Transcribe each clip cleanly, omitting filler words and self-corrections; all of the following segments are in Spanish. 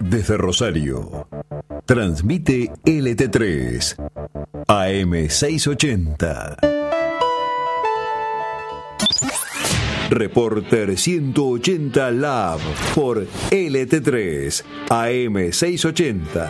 desde Rosario. Transmite LT3 AM 680. Reporter 180 Lab por LT3 AM 680.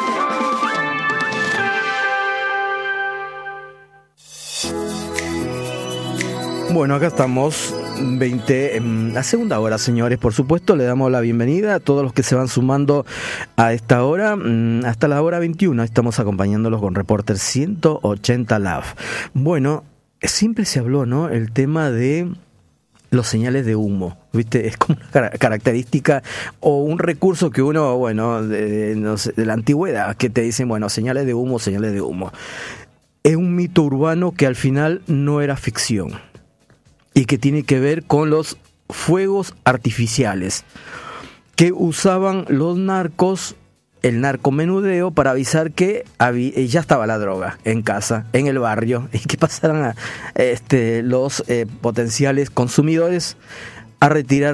Bueno, acá estamos, la segunda hora, señores. Por supuesto, le damos la bienvenida a todos los que se van sumando a esta hora, hasta la hora 21. Estamos acompañándolos con Reporter 180 Lab. Bueno, siempre se habló, ¿no?, el tema de los señales de humo, ¿viste? Es como una característica o un recurso que uno, bueno, no sé, de la antigüedad, que te dicen, bueno, señales de humo, señales de humo. Es un mito urbano que al final no era ficción y que tiene que ver con los fuegos artificiales que usaban los narcos, el narcomenudeo, para avisar que ya estaba la droga en casa, en el barrio, y que pasaran a los potenciales consumidores a retirar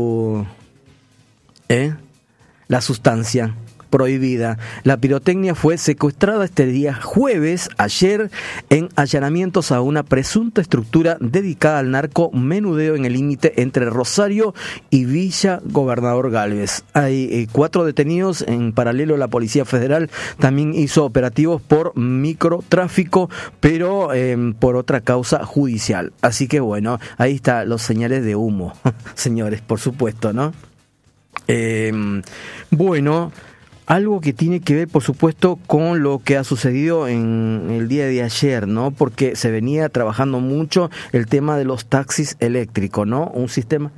la sustancia prohibida. La pirotecnia fue secuestrada este día jueves, ayer, en allanamientos a una presunta estructura dedicada al narcomenudeo en el límite entre Rosario y Villa Gobernador Gálvez. Hay 4 detenidos. En paralelo, la Policía Federal también hizo operativos por microtráfico, pero por otra causa judicial. Así que bueno, ahí están los señales de humo, señores, por supuesto, ¿no? Bueno, algo que tiene que ver, por supuesto, con lo que ha sucedido en el día de ayer, ¿no? Porque se venía trabajando mucho el tema de los taxis eléctricos, ¿no? Un sistema...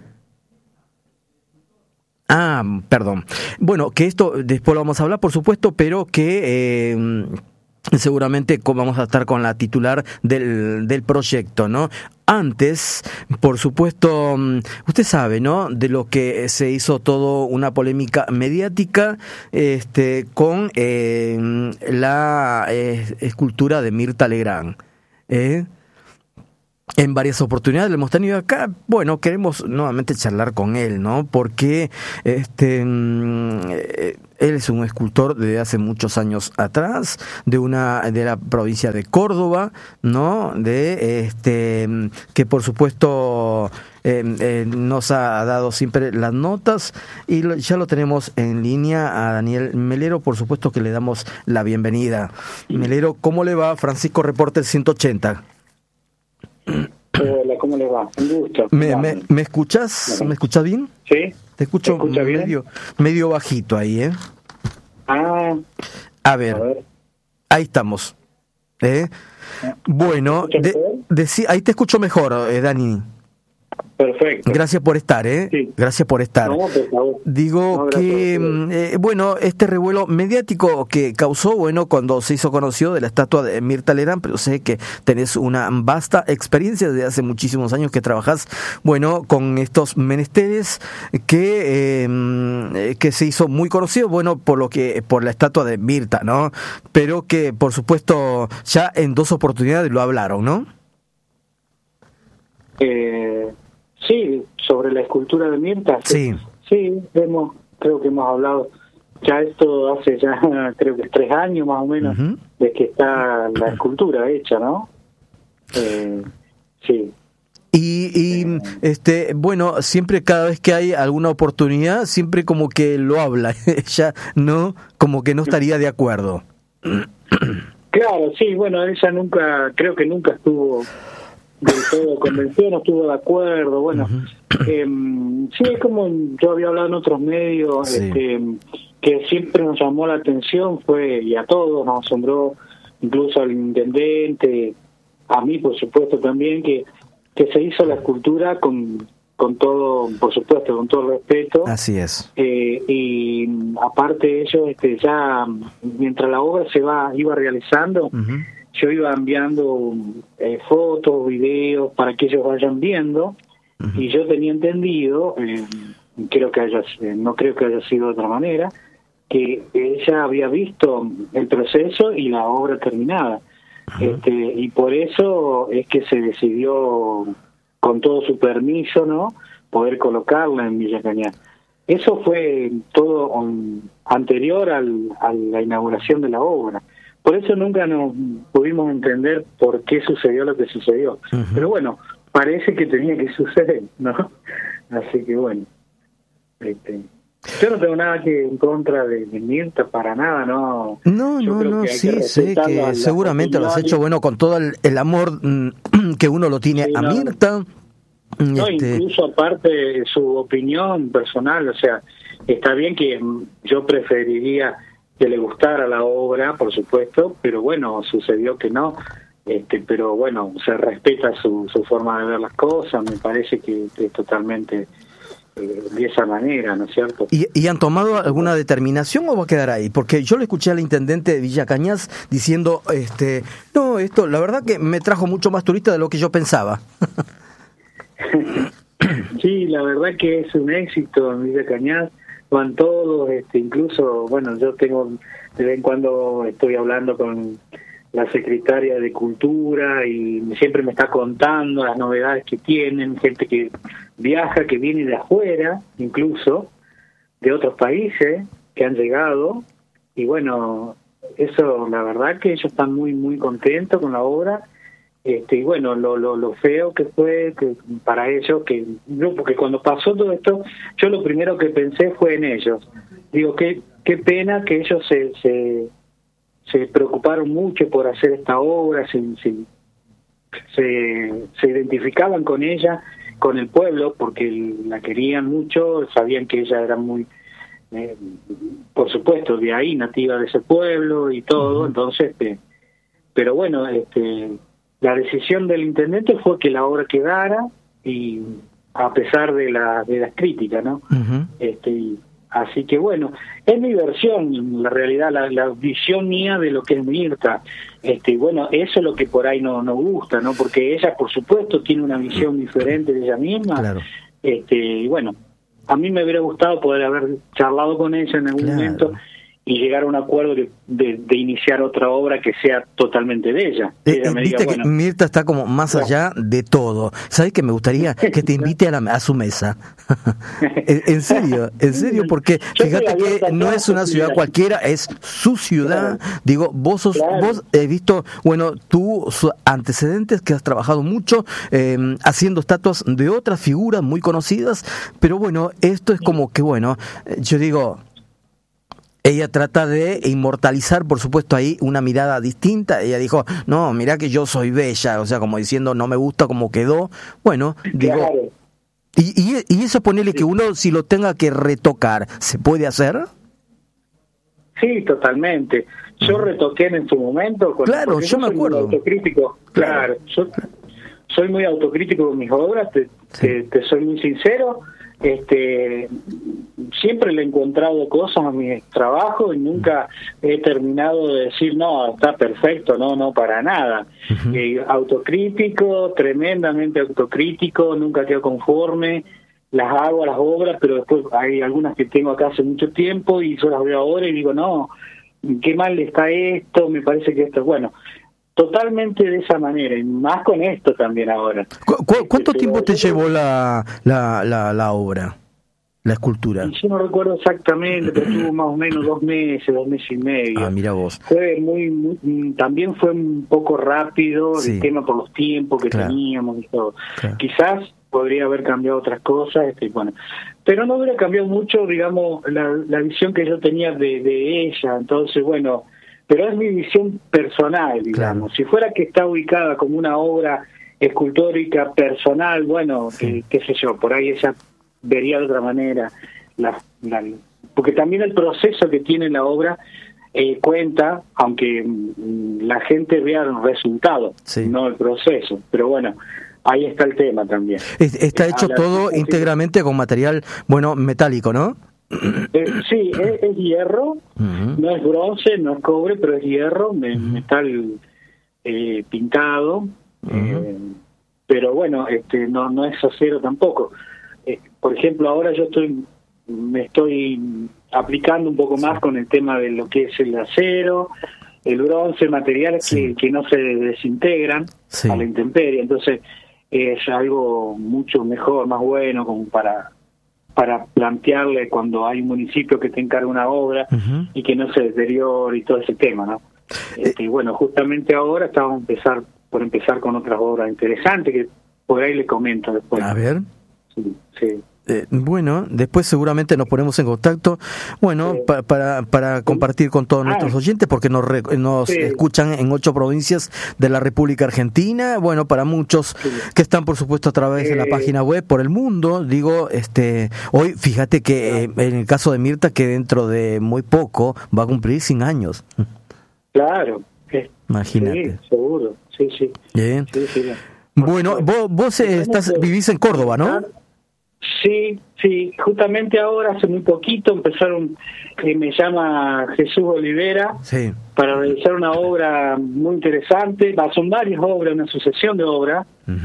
perdón. Bueno, que esto después lo vamos a hablar, por supuesto, pero que... seguramente vamos a estar con la titular del proyecto, ¿no? Antes, por supuesto, usted sabe, ¿no?, de lo que se hizo todo una polémica mediática con la escultura de Mirta Legrand. En varias oportunidades le hemos tenido acá. Bueno, queremos nuevamente charlar con él, ¿no? Porque él es un escultor desde hace muchos años atrás, de la provincia de Córdoba, ¿no? Que por supuesto nos ha dado siempre las notas, y ya lo tenemos en línea a Daniel Melero. Por supuesto que le damos la bienvenida. Melero, ¿cómo le va? Francisco, Reporter 180. Hola, ¿cómo le va? Un gusto. ¿Me escuchas? ¿Me escuchas bien? Sí. Te escucho medio bajito ahí, ¿eh? A ver. Ahí estamos. Bueno, ahí te escucho mejor, Dani. Perfecto. Gracias por estar, Sí. Gracias por estar. No, por favor. Digo que, bueno, este revuelo mediático que causó, bueno, cuando se hizo conocido de la estatua de Mirta Legrand, pero sé que tenés una vasta experiencia desde hace muchísimos años que trabajás, bueno, con estos menesteres que se hizo muy conocido, bueno, por la estatua de Mirta, ¿no? Pero que, por supuesto, ya en 2 oportunidades lo hablaron, ¿no? Sí, sobre la escultura de Mirta. Sí. Sí, creo que hemos hablado ya esto hace creo que 3 años más o menos, de que está la escultura hecha, ¿no? Sí. Y bueno, siempre, cada vez que hay alguna oportunidad, siempre como que lo habla, ella no, como que no estaría de acuerdo. Claro, sí, bueno, ella creo que nunca estuvo de todo convencido, no estuvo de acuerdo, bueno, sí, es como yo había hablado en otros medios, sí, que siempre nos llamó la atención, y a todos nos asombró, incluso al intendente, a mí por supuesto también, que se hizo la escultura con todo, por supuesto, con todo respeto. Así es. Y aparte ellos, ya mientras la obra iba realizando, yo iba enviando fotos, videos para que ellos vayan viendo, y yo tenía entendido, no creo que haya sido de otra manera, que ella había visto el proceso y la obra terminada, y por eso es que se decidió, con todo su permiso, ¿no?, poder colocarla en Villa Cañar. Eso fue todo anterior a la inauguración de la obra. Por eso nunca nos pudimos entender por qué sucedió lo que sucedió. Uh-huh. Pero bueno, parece que tenía que suceder, ¿no? Así que bueno, yo no tengo nada que en contra de Mirta, para nada, ¿no? No, sí, sé que seguramente lo has hecho, bueno, con todo el amor que uno lo tiene a Mirta. No, incluso aparte su opinión personal, o sea, está bien que yo preferiría que le gustara la obra, por supuesto, pero bueno, sucedió que no, pero bueno, se respeta su forma de ver las cosas, me parece que es totalmente de esa manera, ¿no es cierto? ¿Y han tomado alguna determinación o va a quedar ahí? Porque yo le escuché al intendente de Villa Cañas diciendo, no, esto la verdad que me trajo mucho más turistas de lo que yo pensaba. Sí, la verdad que es un éxito en Villa Cañas, van todos, incluso, bueno, yo tengo, de vez en cuando estoy hablando con la secretaria de Cultura y siempre me está contando las novedades que tienen, gente que viaja, que viene de afuera, incluso, de otros países que han llegado, y bueno, eso, la verdad que ellos están muy, muy contentos con la obra. Y bueno, lo feo que fue que para ellos, porque cuando pasó todo esto, yo lo primero que pensé fue en ellos. Digo, qué pena que ellos se preocuparon mucho por hacer esta obra, se identificaban con ella, con el pueblo, porque la querían mucho, sabían que ella era muy, por supuesto, de ahí, nativa de ese pueblo y todo. Entonces, pero bueno, la decisión del intendente fue que la obra quedara, y a pesar de las críticas, ¿no? Uh-huh. Así que bueno, es mi versión, la realidad, la visión mía de lo que es Mirta. Bueno, eso es lo que por ahí no gusta, ¿no? Porque ella, por supuesto, tiene una visión diferente de ella misma. Claro. Y bueno, a mí me hubiera gustado poder haber charlado con ella en algún momento y llegar a un acuerdo de iniciar otra obra que sea totalmente de ella. Ella me Viste diga, que Mirta está como más allá de todo. ¿Sabes que me gustaría que te invite a su mesa? En serio, porque fíjate que no es una ciudad cualquiera, es su ciudad. Digo, vos he visto, bueno, tus antecedentes, que has trabajado mucho haciendo estatuas de otras figuras muy conocidas, pero bueno, esto es como que, bueno, yo digo, ella trata de inmortalizar, por supuesto, ahí una mirada distinta. Ella dijo, no, mirá que yo soy bella, o sea, como diciendo, no me gusta como quedó. Bueno, digo, claro. Y eso ponele que uno, si lo tenga que retocar, ¿se puede hacer? Sí, totalmente. Yo retoqué en su momento. Claro, yo me acuerdo. Autocrítico, claro. Yo soy muy autocrítico con mis obras, te soy muy sincero. Siempre le he encontrado cosas a mis trabajos y nunca he terminado de decir no, está perfecto, no, para nada. Uh-huh. Autocrítico, tremendamente autocrítico, nunca quedo conforme, las hago las obras, pero después hay algunas que tengo acá hace mucho tiempo y yo las veo ahora y digo, no, qué mal está esto, me parece que esto es bueno. Totalmente de esa manera, y más con esto también ahora. ¿Cuánto tiempo te llevó la obra, la escultura? Yo no recuerdo exactamente, pero tuvo más o menos 2 meses y medio. Ah, mira vos. Fue también fue un poco rápido el tema por los tiempos que teníamos y todo. Claro. Quizás podría haber cambiado otras cosas, bueno, pero no hubiera cambiado mucho, digamos, la visión que yo tenía de ella. Entonces, bueno, pero es mi visión personal, digamos. Claro. Si fuera que está ubicada como una obra escultórica personal, bueno, qué sé yo, por ahí ella vería de otra manera. Porque también el proceso que tiene la obra cuenta, aunque la gente vea el resultado, no el proceso. Pero bueno, ahí está el tema también. Está hecho todo íntegramente con material, bueno, metálico, ¿no? Sí, es hierro, uh-huh. No es bronce, no es cobre, pero es hierro, metal pintado, uh-huh. Pero bueno, no es acero tampoco. Por ejemplo, ahora yo me estoy aplicando un poco más con el tema de lo que es el acero, el bronce, materiales que no se desintegran a la intemperie, entonces es algo mucho mejor, más bueno como para para plantearle cuando hay un municipio que te encarga una obra y que no se deteriore y todo ese tema, ¿no? Bueno, justamente ahora estamos por empezar con otras obras interesantes que por ahí le comento después. A ver. Sí. Bueno, después seguramente nos ponemos en contacto, bueno, para compartir con todos nuestros oyentes, porque nos escuchan en 8 provincias de la República Argentina, bueno, para muchos que están, por supuesto, a través de la página web, por el mundo, digo, hoy, fíjate que en el caso de Mirta, que dentro de muy poco va a cumplir 100 años. Claro. Imagínate. Sí, seguro, sí. Bien. Sí. Bueno, vos vivís en Córdoba, ¿no? Sí, justamente ahora, hace muy poquito, me llama Jesús Olivera para realizar una obra muy interesante. Son varias obras, una sucesión de obras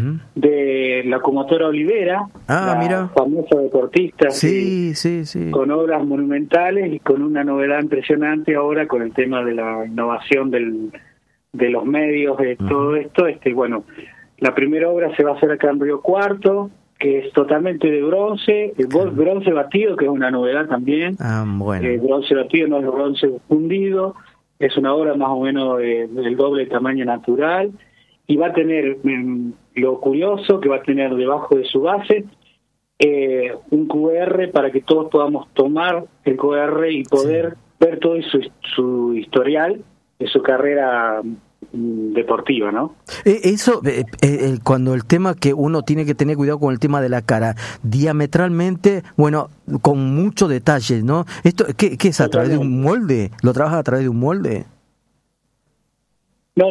de la locomotora Olivera, la famosa deportista, sí. con obras monumentales y con una novedad impresionante ahora con el tema de la innovación de los medios, de todo esto. Bueno, la primera obra se va a hacer acá en Río Cuarto, que es totalmente de bronce, bronce batido, que es una novedad también. Bronce batido, no es bronce fundido, es una obra más o menos del doble tamaño natural, y va a tener, lo curioso, que va a tener debajo de su base un QR para que todos podamos tomar el QR y poder ver todo su historial de su carrera deportiva, ¿no? Eso, cuando el tema que uno tiene que tener cuidado con el tema de la cara, diametralmente, bueno, con mucho detalle, ¿no? Esto, ¿qué es a través de un molde? ¿Lo trabajas a través de un molde? No,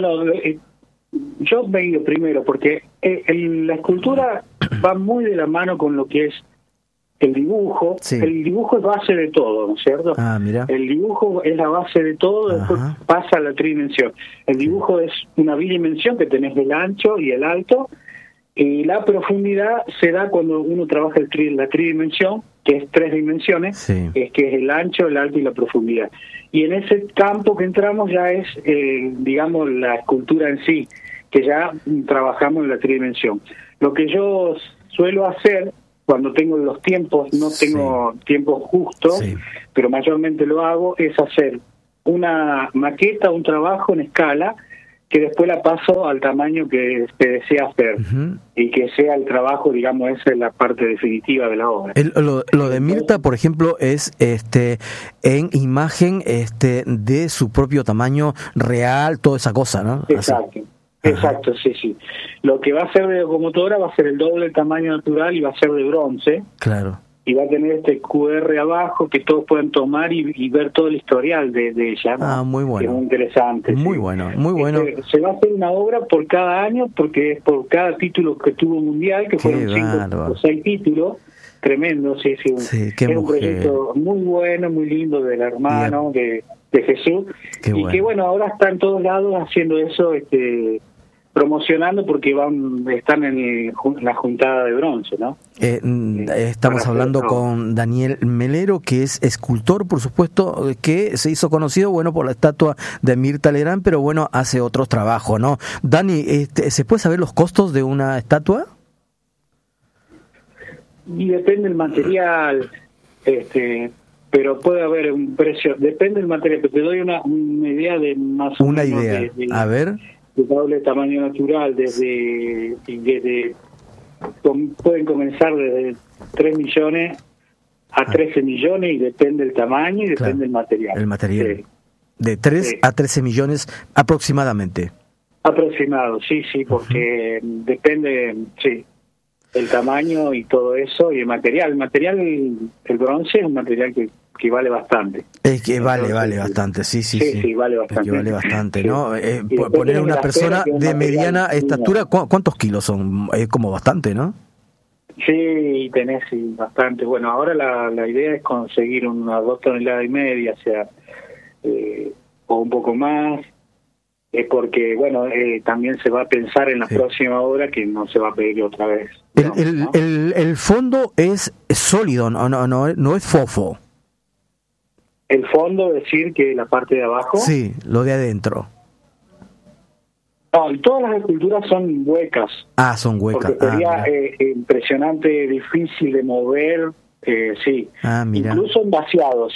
yo me he ido primero, porque la escultura va muy de la mano con lo que es el dibujo. El dibujo es base de todo, ¿no es cierto? Mira. El dibujo es la base de todo, después pasa a la tridimensión. El dibujo es una bidimensión que tenés el ancho y el alto, y la profundidad se da cuando uno trabaja la tridimensión, que es 3 dimensiones, que es el ancho, el alto y la profundidad. Y en ese campo que entramos ya es, digamos, la escultura en sí, que ya trabajamos en la tridimensión. Lo que yo suelo hacer cuando tengo los tiempos, no tengo tiempos justos, pero mayormente lo hago, es hacer una maqueta, un trabajo en escala, que después la paso al tamaño que se desea hacer, y que sea el trabajo, digamos, esa es la parte definitiva de la obra. Lo de Mirta, por ejemplo, es en imagen de su propio tamaño real, toda esa cosa, ¿no? Exacto. Exacto, sí. Lo que va a ser de locomotora va a ser el doble del tamaño natural y va a ser de bronce. Claro. Y va a tener este QR abajo que todos pueden tomar y ver todo el historial de ella, ¿no? Muy bueno. Que es muy interesante. Muy bueno. Se va a hacer una obra por cada año, porque es por cada título que tuvo mundial, que fueron 5 o 6 títulos. Tremendo, sí. Qué es un proyecto muy bueno, muy lindo del hermano de Jesús. Que bueno, ahora está en todos lados haciendo eso, promocionando, porque están en la juntada de bronce, ¿no? Estamos hablando con Daniel Melero, que es escultor, por supuesto, que se hizo conocido, bueno, por la estatua de Mirta Legrand, pero bueno, hace otros trabajos, ¿no? Dani, ¿se puede saber los costos de una estatua? Y depende del material, pero puede haber un precio, depende del material, pero te doy una idea de más o menos. Una idea, a ver. De doble tamaño natural, pueden comenzar desde 3 millones a 13 millones, y depende del tamaño y depende del material. El material. De 3 a 13 millones aproximadamente. Aproximado, sí, porque depende, el tamaño y todo eso, y el material. El bronce es un material que vale bastante. Es que vale bastante, sí, vale bastante. Es que vale bastante, ¿no? Poner una persona de mediana estatura, ¿cuántos kilos son? Es como bastante, ¿no? Sí, tenés bastante. Bueno, ahora la idea es conseguir unas 2,5 toneladas, o sea, o un poco más, porque, bueno, también se va a pensar en la próxima obra que no se va a pedir otra vez. El fondo es sólido, no es fofo. El fondo, decir que la parte de abajo. Sí, lo de adentro. No, todas las esculturas son huecas. Son huecas. Porque sería impresionante, difícil de mover, Sí. Mira. Incluso en vaciados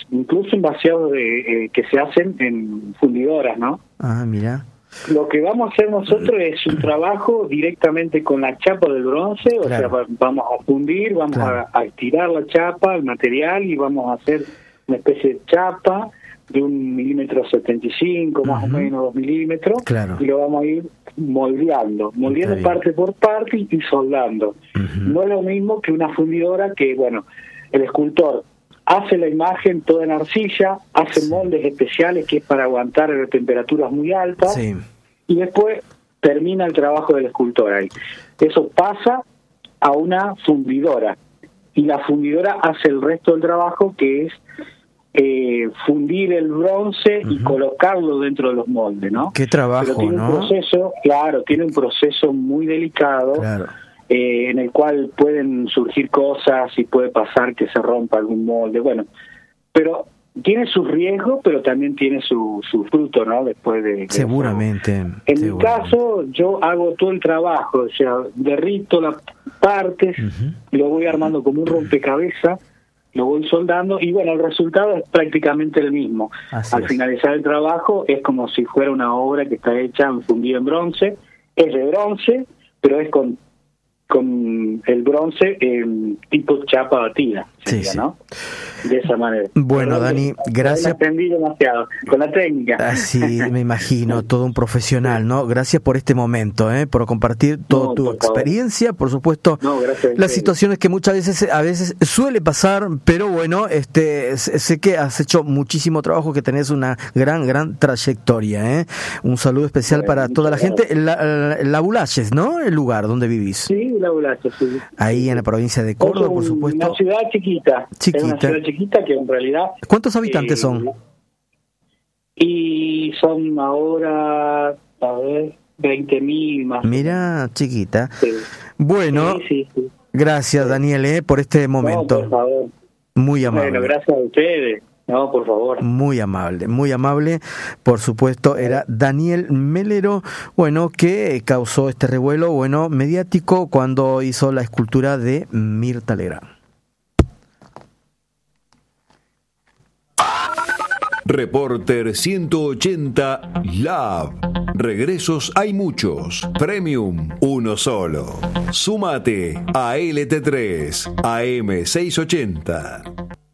que se hacen en fundidoras, ¿no? Mira. Lo que vamos a hacer nosotros es un trabajo directamente con la chapa del bronce, o sea, vamos a fundir, vamos a estirar la chapa, el material, y vamos a hacer una especie de chapa de 1,75 más o menos, 2 milímetros, y lo vamos a ir moldeando parte por parte y soldando. No es lo mismo que una fundidora que, bueno, el escultor hace la imagen toda en arcilla, hace moldes especiales que es para aguantar temperaturas muy altas, y después termina el trabajo del escultor ahí. Eso pasa a una fundidora, y la fundidora hace el resto del trabajo, que es fundir el bronce y colocarlo dentro de los moldes, ¿no? Qué trabajo, pero tiene un proceso, tiene un proceso muy delicado, en el cual pueden surgir cosas y puede pasar que se rompa algún molde, bueno, pero tiene su riesgo, pero también tiene su fruto, ¿no? Después de seguramente. En mi caso, yo hago todo el trabajo, o sea, derrito las partes, lo voy armando como un rompecabezas, lo voy soldando, y bueno, el resultado es prácticamente el mismo. Al finalizar el trabajo es como si fuera una obra que está hecha fundida en bronce, es de bronce, pero es con el bronce tipo chapa batida, ¿no? De esa manera. Bueno, Dani, gracias. Aprendí demasiado con la técnica. Sí, me imagino, todo un profesional, ¿no? Gracias por este momento, por compartir toda tu experiencia, por supuesto. Las situaciones que muchas veces suele pasar, pero bueno, sé que has hecho muchísimo trabajo, que tenés una gran trayectoria, Un saludo especial para toda la gente. La Bulalles, ¿no? El lugar donde vivís. Sí, La Bulalles, sí. Ahí en la provincia de Córdoba, por supuesto. Una ciudad chiquita. Es una ciudad chiquita que en realidad... ¿Cuántos habitantes son? Y son ahora, 20.000 más. Mira, chiquita. Sí. Bueno, sí. Gracias, Daniel, por este momento. No, por favor. Muy amable. Bueno, gracias a ustedes. No, por favor. Muy amable. Por supuesto, era Daniel Melero, que causó este revuelo, mediático cuando hizo la escultura de Mirta Legrand. Reporter 180 Lab. Regresos hay muchos. Premium, uno solo. Súmate a LT3 AM680.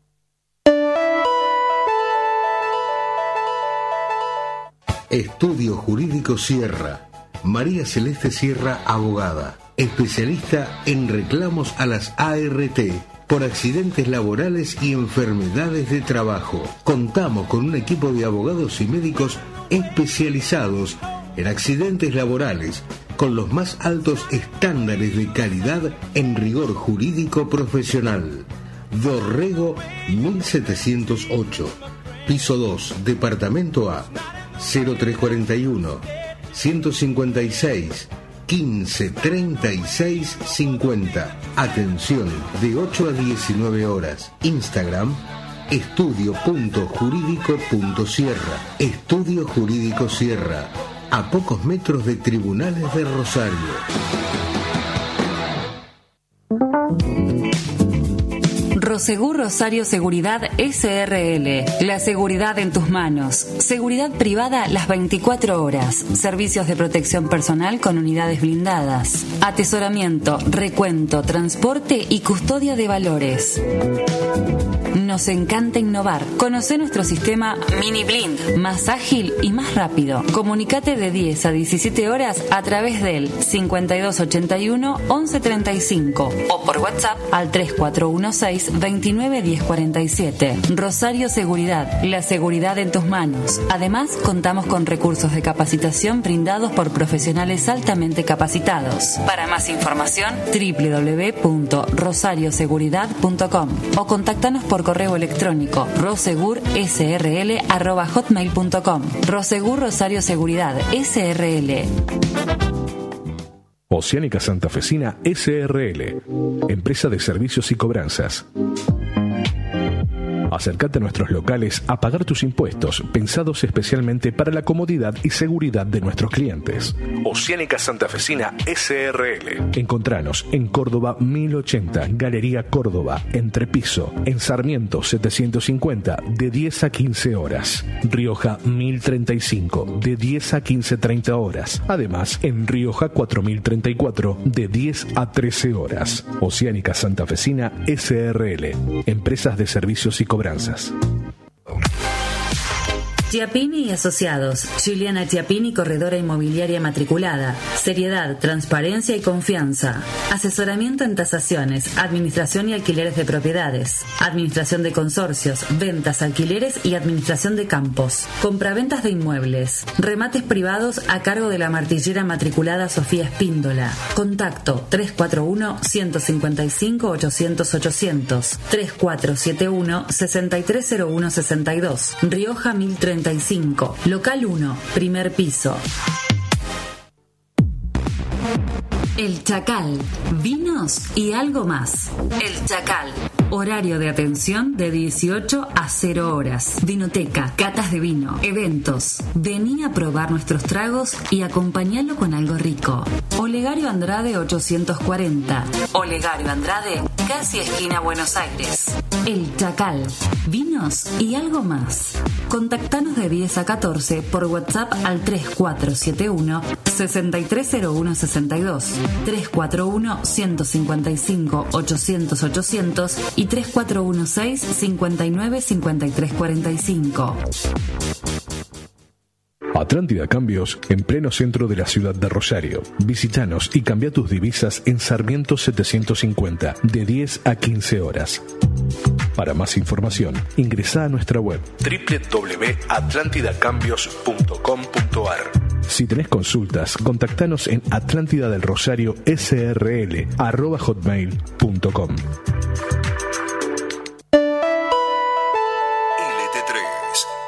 Estudio Jurídico Sierra. María Celeste Sierra, abogada, especialista en reclamos a las ART por accidentes laborales y enfermedades de trabajo. Contamos con un equipo de abogados y médicos especializados en accidentes laborales con los más altos estándares de calidad en rigor jurídico profesional. Dorrego 1708, piso 2, departamento A, 0341 156 15 36 50. Atención de 8 a 19 horas. Instagram estudio.jurídico.sierra. Estudio Jurídico Sierra, a pocos metros de Tribunales de Rosario. Prosegur Rosario Seguridad SRL. La seguridad en tus manos. Seguridad privada las 24 horas. Servicios de protección personal con unidades blindadas. Atesoramiento, recuento, transporte y custodia de valores. Nos encanta innovar. Conoce nuestro sistema Mini Blind, más ágil y más rápido. Comunicate de 10 a 17 horas a través del 5281 1135 o por WhatsApp al 3416 29 1047. Rosario Seguridad, la seguridad en tus manos. Además, contamos con recursos de capacitación brindados por profesionales altamente capacitados. Para más información, www.rosarioseguridad.com o contáctanos por correo electrónico rosegursrl@hotmail.com. Rosegur Rosario Seguridad SRL. Oceánica Santafesina SRL, empresa de servicios y cobranzas. Acércate a nuestros locales a pagar tus impuestos, pensados especialmente para la comodidad y seguridad de nuestros clientes. Oceánica Santafesina SRL. Encontranos en Córdoba 1080, Galería Córdoba, Entrepiso, en Sarmiento 750, de 10 a 15 horas. Rioja 1035, de 10 a 15:30 horas. Además, en Rioja 4034, de 10 a 13 horas. Oceánica Santafesina SRL. Empresas de servicios y cobranzas. Chiappini y Asociados. Juliana Chiappini, corredora inmobiliaria matriculada. Seriedad, transparencia y confianza. Asesoramiento en tasaciones, administración y alquileres de propiedades. Administración de consorcios, ventas, alquileres y administración de campos. Compraventas de inmuebles. Remates privados a cargo de la martillera matriculada Sofía Espíndola. Contacto 341-155-800-800. 3471-630162. Rioja 1035. Local 1, primer piso. El Chacal, vinos y algo más. El Chacal, horario de atención de 18 a 0 horas. Vinoteca, catas de vino, eventos. Vení a probar nuestros tragos y acompañalo con algo rico. Olegario Andrade 840. Olegario Andrade, casi esquina Buenos Aires. El Chacal, vinos y algo más. Contactanos de 10 a 14 por WhatsApp al 3471-630162. 341-155-800-800 y 3416-595345. Atlántida Cambios, en pleno centro de la ciudad de Rosario. Visítanos y cambia tus divisas en Sarmiento 750, de 10 a 15 horas. Para más información, ingresa a nuestra web www.atlantidacambios.com.ar. Si tenés consultas, contactanos en atlantidadelrosario@hotmail.com. LT3